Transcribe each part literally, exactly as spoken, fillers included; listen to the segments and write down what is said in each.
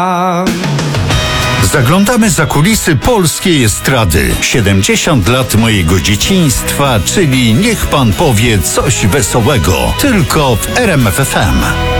Zaglądamy za kulisy polskiej estrady. siedemdziesiąt lat mojego dzieciństwa, czyli niech pan powie coś wesołego. Tylko w R M F F M.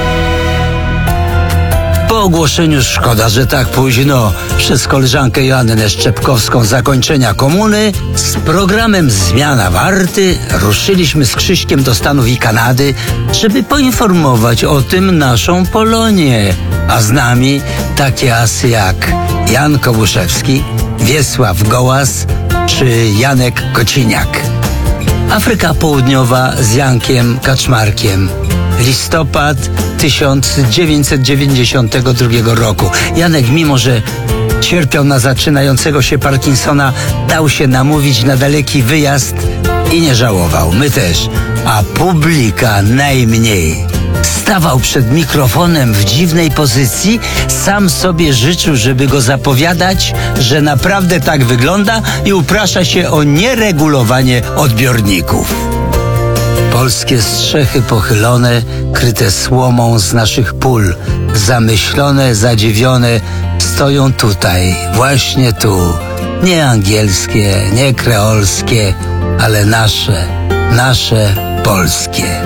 Po ogłoszeniu, szkoda, że tak późno, przez koleżankę Joannę Szczepkowską zakończenia komuny, z programem Zmiana Warty ruszyliśmy z Krzyśkiem do Stanów i Kanady, żeby poinformować o tym naszą Polonię. A z nami takie asy jak Jan Kobuszewski, Wiesław Gołas czy Janek Kociniak. Afryka Południowa z Jankiem Kaczmarkiem. Listopad tysiąc dziewięćset dziewięćdziesiątego drugiego roku. Janek, mimo że cierpiał na zaczynającego się Parkinsona, dał się namówić na daleki wyjazd i nie żałował. My też, a publika najmniej. Stawał przed mikrofonem w dziwnej pozycji, sam sobie życzył, żeby go zapowiadać, że naprawdę tak wygląda i uprasza się o nieregulowanie odbiorników. Polskie strzechy pochylone, kryte słomą z naszych pól, zamyślone, zadziwione, stoją tutaj, właśnie tu. Nie angielskie, nie kreolskie, ale nasze, nasze polskie.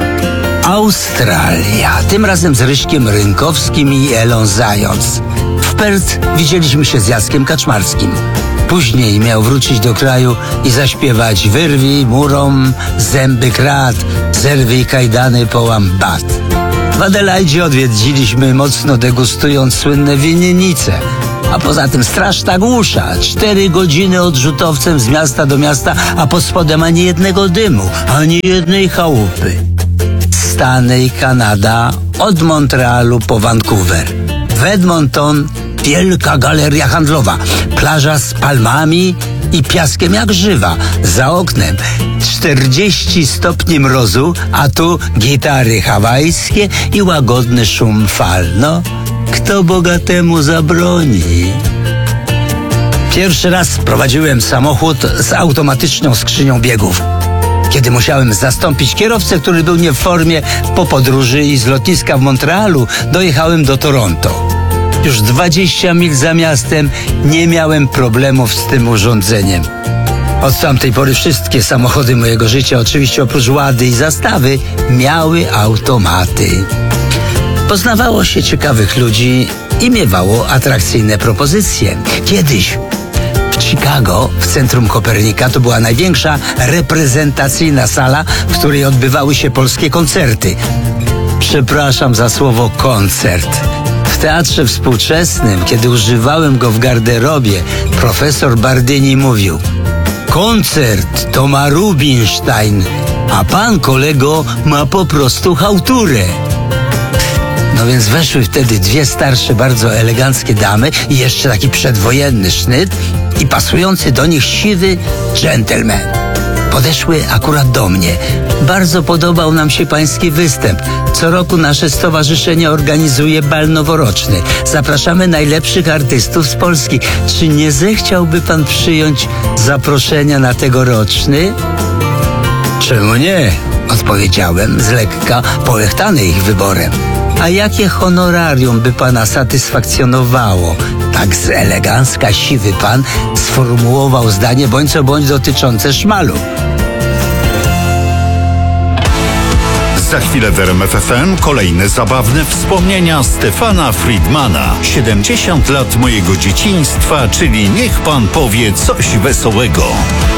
Australia, tym razem z Ryśkiem Rynkowskim i Elą Zając. W Perth widzieliśmy się z Jackiem Kaczmarskim. Później miał wrócić do kraju i zaśpiewać: wyrwij murom zęby krat, zerwij kajdany połam bat. W Adelaidzie odwiedziliśmy, mocno degustując słynne winnice. A poza tym straszna głusza. Cztery godziny odrzutowcem z miasta do miasta, a pod spodem ani jednego dymu, ani jednej chałupy. Stany i Kanada od Montrealu po Vancouver. W Edmonton wielka galeria handlowa, plaża z palmami i piaskiem jak żywa. Za oknem czterdzieści stopni mrozu, a tu gitary hawajskie i łagodny szum fal. No, kto bogatemu zabroni? Pierwszy raz prowadziłem samochód z automatyczną skrzynią biegów. Kiedy musiałem zastąpić kierowcę, który był nie w formie, po podróży i z lotniska w Montrealu dojechałem do Toronto. Już dwadzieścia mil za miastem nie miałem problemów z tym urządzeniem. Od tamtej pory wszystkie samochody mojego życia, oczywiście oprócz Łady i Zastawy, miały automaty. Poznawało się ciekawych ludzi i miewało atrakcyjne propozycje. Kiedyś w Chicago, w centrum Kopernika, to była największa reprezentacyjna sala, w której odbywały się polskie koncerty. Przepraszam za słowo koncert. W teatrze współczesnym, kiedy używałem go w garderobie, profesor Bardyni mówił: koncert to ma Rubinstein, a pan, kolego, ma po prostu chałturę. No więc weszły wtedy dwie starsze, bardzo eleganckie damy i jeszcze taki przedwojenny sznyt i pasujący do nich siwy dżentelmen. Podeszły akurat do mnie. Bardzo podobał nam się pański występ. Co roku nasze stowarzyszenie organizuje bal noworoczny. Zapraszamy najlepszych artystów z Polski. Czy nie zechciałby pan przyjąć zaproszenia na tegoroczny? Czemu nie? Odpowiedziałem, z lekka połechtany ich wyborem. A jakie honorarium by pana satysfakcjonowało? Tak z elegancka siwy pan sformułował zdanie bądź co bądź dotyczące szmalu. Za chwilę w R M F F M kolejne zabawne wspomnienia Stefana Friedmana. siedemdziesiąt lat mojego dzieciństwa, czyli niech pan powie coś wesołego.